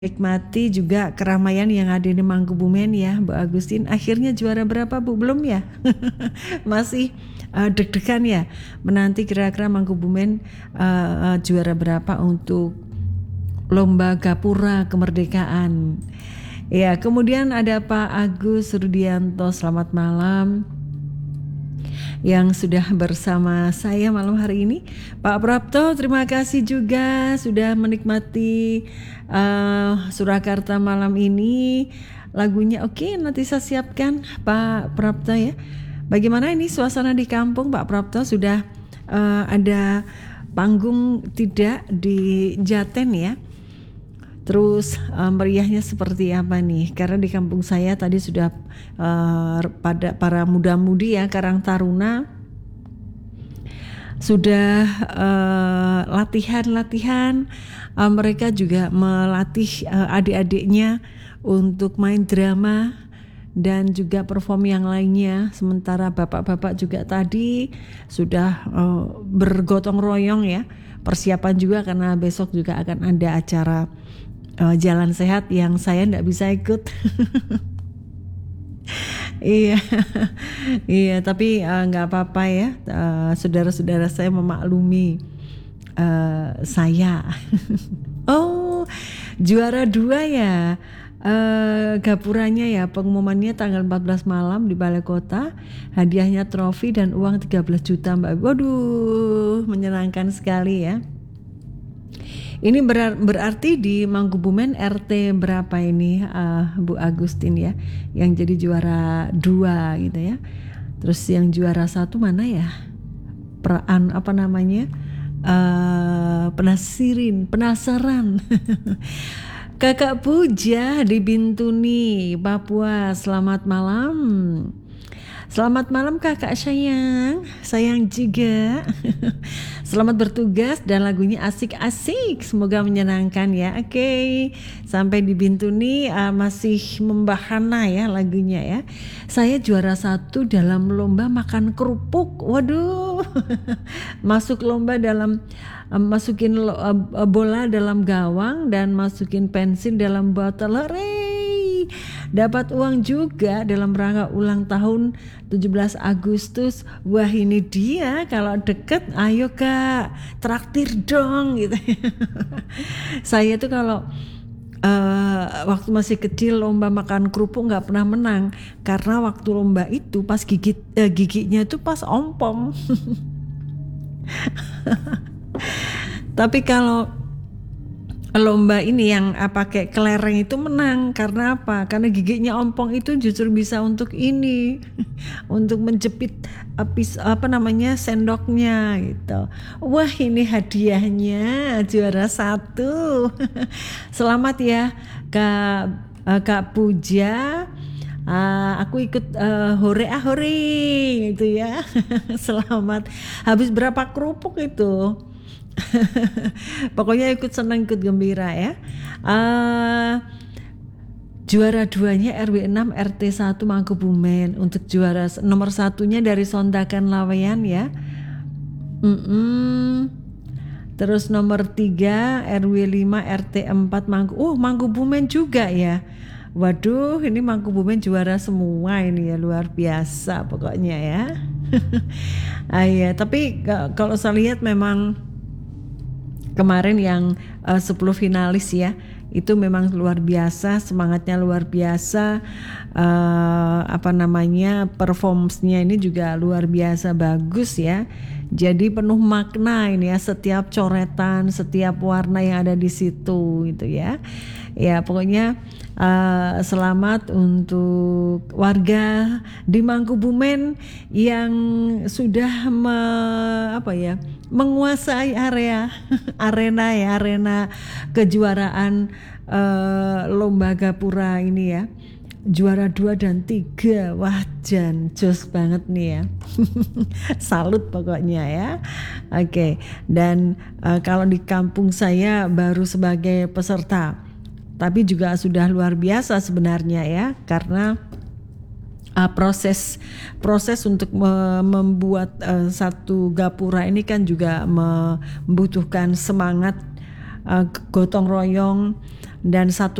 Nikmati juga keramaian yang ada di Mangkubumen ya, Bu Agustin. Akhirnya juara berapa, Bu? Belum ya? Masih deg-degan ya menanti kira-kira Mangkubumen juara berapa untuk lomba Gapura Kemerdekaan. Ya, kemudian ada Pak Agus Rudianto, selamat malam, yang sudah bersama saya malam hari ini. Pak Prapto, terima kasih juga sudah menikmati Surakarta malam ini. Lagunya oke, nanti saya siapkan Pak Prapto ya. Bagaimana ini suasana di kampung, Pak Prapto? Sudah ada panggung tidak di Jaten ya? Terus meriahnya seperti apa nih? Karena di kampung saya tadi sudah pada para muda-mudi ya, Karang Taruna sudah latihan-latihan. Mereka juga melatih adik-adiknya untuk main drama dan juga perform yang lainnya. Sementara bapak-bapak juga tadi sudah bergotong royong ya, persiapan juga karena besok juga akan ada acara jalan sehat yang saya tidak bisa ikut. Iya, iya, tapi nggak apa-apa ya, saudara-saudara saya memaklumi saya. Oh, juara 2 ya, Gapuranya ya, pengumumannya tanggal 14 malam di Balai Kota, hadiahnya trofi dan uang 13 juta Mbak. Waduh, menyenangkan sekali ya. Ini berarti di Mangkubumen RT berapa ini Bu Agustin ya, yang jadi juara 2 gitu ya. Terus yang juara 1 mana ya? Apa namanya? Penasaran. Kakak Puja di Bintuni, Papua. Selamat malam. Selamat malam kakak sayang juga. Selamat bertugas dan lagunya asik-asik, semoga menyenangkan ya. Oke, sampai di Bintuni masih membahana ya lagunya ya. Saya juara 1 dalam lomba makan kerupuk. Waduh, masuk lomba dalam masukin bola dalam gawang dan masukin pensil dalam botol. Hore! Dapat uang juga dalam rangka ulang tahun 17 Agustus. Wah, ini dia, kalau deket ayo Kak, traktir dong gitu. Saya tuh kalau waktu masih kecil lomba makan kerupuk nggak pernah menang, karena waktu lomba itu pas giginya tuh pas ompong. Tapi kalau lomba ini yang pakai kelereng itu menang. Karena apa? Karena giginya ompong itu justru bisa untuk ini, untuk menjepit sendoknya gitu. Wah, ini hadiahnya juara 1. Selamat ya Kak Puja. Aku ikut hore gitu ya. Selamat. Habis berapa kerupuk itu? Pokoknya ikut senang, ikut gembira ya. Juara 2-nya RW 6 RT 1 Mangkubumen. Untuk juara nomor 1-nya dari Sondakan Laweyan ya. Terus nomor 3 RW 5 RT 4 Mangkubumen juga ya. Waduh, ini Mangkubumen juara semua ini ya, luar biasa pokoknya ya. Ya, tapi kalau saya lihat memang kemarin yang 10 finalis ya, itu memang luar biasa, semangatnya luar biasa, performance-nya ini juga luar biasa bagus ya. Jadi penuh makna ini ya, setiap coretan, setiap warna yang ada di situ gitu ya. Ya, pokoknya selamat untuk warga di Mangkubumen yang sudah menguasai arena kejuaraan lomba Gapura ini ya. Juara 2 dan 3. Wah, jos banget nih ya. Salut pokoknya ya. Oke. Dan kalau di kampung saya baru sebagai peserta, tapi juga sudah luar biasa sebenarnya ya, karena proses untuk membuat satu Gapura ini kan juga membutuhkan semangat, gotong royong, Dan satu